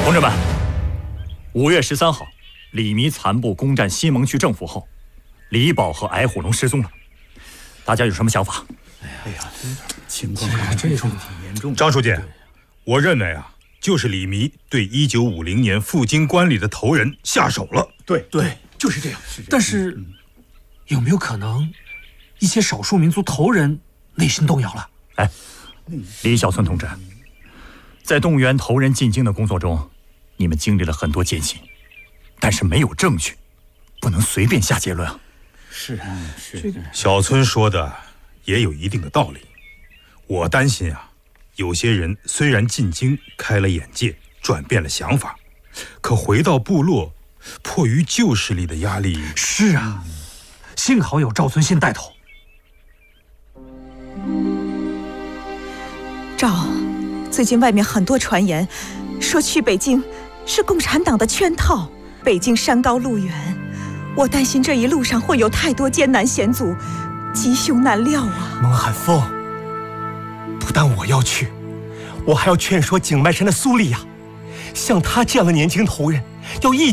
同志们，5月13号，李弥残部攻占西蒙区政府后，李宝和矮虎龙失踪了。大家有什么想法？ 哎呀，情况看这挺严重。 张书记，我认为啊，就是李弥对1950年赴京观礼的头人下手了。 对，就是这样。但是，有没有可能，一些少数民族头人内心动摇了？ 哎，李小村同志，在动员头人进京的工作中，你们经历了很多艰辛，但是没有证据，不能随便下结论啊。 是， 小村说的也有一定的道理。我担心啊，有些人虽然进京开了眼界，转变了想法，可回到部落，迫于旧势力的压力。 是啊，幸好有赵存新带头。 赵，最近外面很多传言，说去北京是共产党的圈套。北京山高路远，我担心这一路上会有太多艰难险阻，吉凶难料啊。 孟海峰，不但我要去，我还要劝说景迈山的苏丽亚，像他这样的年轻头人，要一